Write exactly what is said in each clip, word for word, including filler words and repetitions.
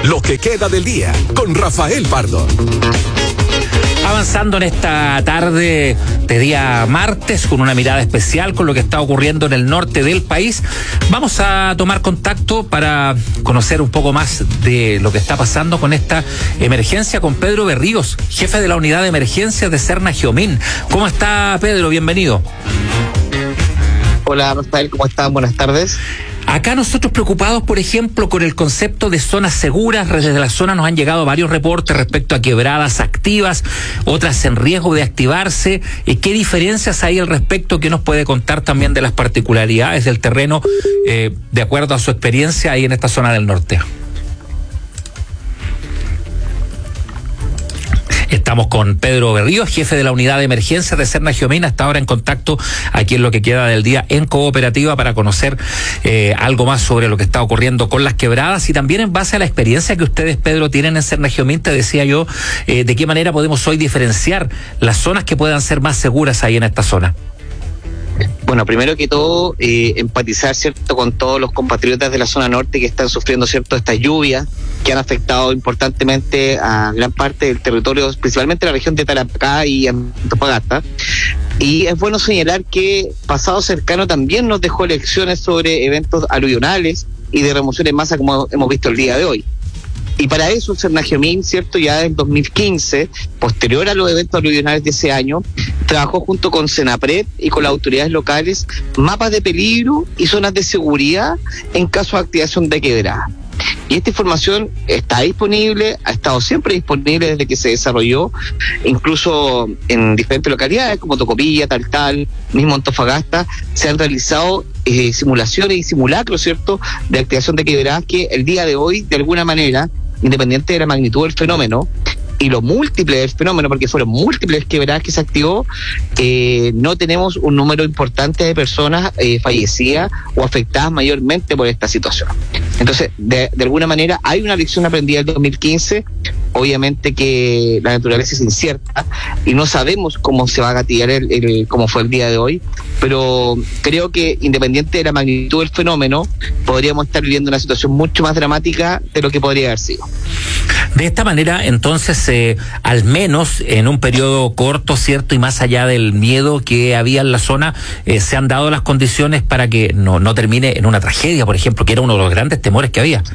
Lo que queda del día con Rafael Pardo. Avanzando en esta tarde de día martes con una mirada especial con lo que está ocurriendo en el norte del país, vamos a tomar contacto para conocer un poco más de lo que está pasando con esta emergencia con Pedro Berríos, jefe de la unidad de emergencias de Serna-Jomín. ¿Cómo está, Pedro? Bienvenido. Hola, Rafael, ¿cómo están? Buenas tardes. Acá nosotros preocupados, por ejemplo, con el concepto de zonas seguras. Desde la zona nos han llegado varios reportes respecto a quebradas activas, otras en riesgo de activarse. ¿Qué diferencias hay al respecto? ¿Qué nos puede contar también de las particularidades del terreno, eh, de acuerdo a su experiencia ahí en esta zona del norte? Estamos con Pedro Berríos, jefe de la unidad de emergencia de Serna-Jomín, hasta ahora en contacto aquí en lo que queda del día en Cooperativa para conocer eh, algo más sobre lo que está ocurriendo con las quebradas y también en base a la experiencia que ustedes, Pedro, tienen en Serna-Jomín. Te decía yo, eh, de qué manera podemos hoy diferenciar las zonas que puedan ser más seguras ahí en esta zona. Bueno, primero que todo, eh, empatizar, ¿cierto?, con todos los compatriotas de la zona norte que están sufriendo, ¿cierto?, estas lluvias que han afectado importantemente a gran parte del territorio, principalmente la región de Tarapacá y Antofagasta. Y es bueno señalar que pasado cercano también nos dejó lecciones sobre eventos aluvionales y de remoción en masa, como hemos visto el día de hoy. Y para eso Serna-Jomín, ¿cierto?, ya en dos mil quince, posterior a los eventos aluvionales de ese año, trabajó junto con Senapred y con las autoridades locales mapas de peligro y zonas de seguridad en caso de activación de quebrada. Y esta información está disponible, ha estado siempre disponible desde que se desarrolló, incluso en diferentes localidades como Tocopilla, Taltal, mismo Antofagasta, se han realizado eh, simulaciones y simulacros, ¿cierto?, de activación de quebradas que el día de hoy, de alguna manera, independiente de la magnitud del fenómeno y lo múltiple del fenómeno, porque fueron múltiples quebradas que se activó, eh, no tenemos un número importante de personas eh, fallecidas o afectadas mayormente por esta situación. Entonces, de, de alguna manera, hay una lección aprendida del dos mil quince. Obviamente que la naturaleza es incierta y no sabemos cómo se va a gatillar el, el, cómo fue el día de hoy, pero creo que independiente de la magnitud del fenómeno, podríamos estar viviendo una situación mucho más dramática de lo que podría haber sido. De esta manera, entonces, eh, al menos en un periodo corto, ¿cierto?, y más allá del miedo que había en la zona, eh, se han dado las condiciones para que no, no termine en una tragedia, por ejemplo, que era uno de los grandes temores que había.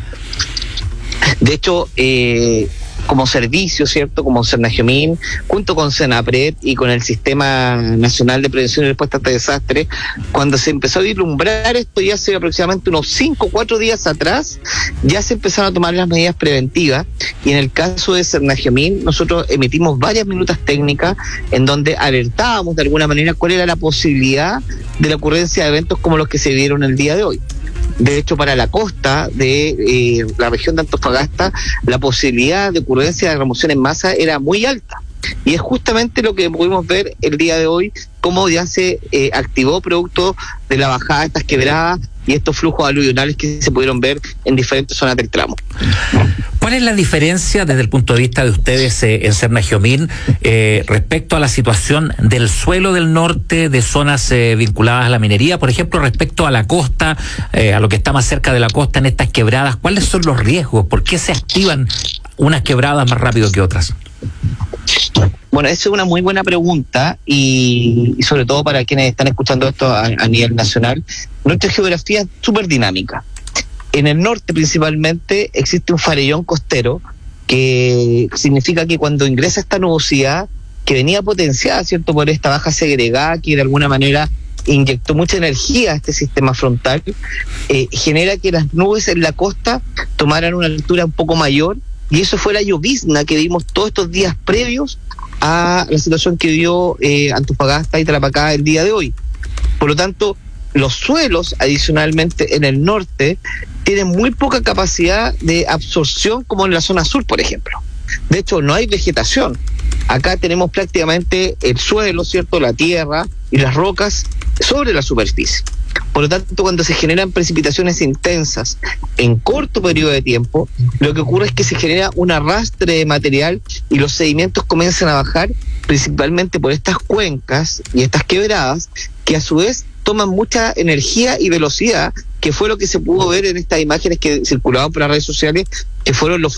De hecho, eh, como servicio, ¿cierto?, como Serna-Jomín, junto con Senapred y con el Sistema Nacional de Prevención y Respuesta ante Desastres, cuando se empezó a vislumbrar esto ya hace aproximadamente unos cinco o cuatro días atrás, ya se empezaron a tomar las medidas preventivas, y en el caso de Serna-Jomín nosotros emitimos varias minutas técnicas en donde alertábamos de alguna manera cuál era la posibilidad de la ocurrencia de eventos como los que se vieron el día de hoy. De hecho, para la costa de eh, la región de Antofagasta, la posibilidad de ocurrencia de remoción en masa era muy alta. Y es justamente lo que pudimos ver el día de hoy, cómo ya se eh, activó producto de la bajada de estas quebradas y estos flujos aluvionales que se pudieron ver en diferentes zonas del tramo. ¿Cuál es la diferencia desde el punto de vista de ustedes eh, en Serna-Jomín eh, respecto a la situación del suelo del norte, de zonas eh, vinculadas a la minería, por ejemplo, respecto a la costa, eh, a lo que está más cerca de la costa en estas quebradas? ¿Cuáles son los riesgos? ¿Por qué se activan unas quebradas más rápido que otras? Bueno, esa es una muy buena pregunta y, y sobre todo para quienes están escuchando esto a, a nivel nacional. Nuestra geografía es súper dinámica. En el norte principalmente existe un farellón costero que significa que cuando ingresa esta nubosidad que venía potenciada, ¿cierto?, por esta baja segregada que de alguna manera inyectó mucha energía a este sistema frontal, eh, genera que las nubes en la costa tomaran una altura un poco mayor, y eso fue la llovizna que vimos todos estos días previos a la situación que dio eh, Antofagasta y Tarapacá el día de hoy. Por lo tanto, los suelos adicionalmente en el norte tienen muy poca capacidad de absorción como en la zona sur, por ejemplo. De hecho, no hay vegetación. Acá tenemos prácticamente el suelo, ¿cierto?, la tierra y las rocas sobre la superficie. Por lo tanto, cuando se generan precipitaciones intensas en corto periodo de tiempo, lo que ocurre es que se genera un arrastre de material y los sedimentos comienzan a bajar, principalmente por estas cuencas y estas quebradas, que a su vez toman mucha energía y velocidad, que fue lo que se pudo ver en estas imágenes que circulaban por las redes sociales, que fueron los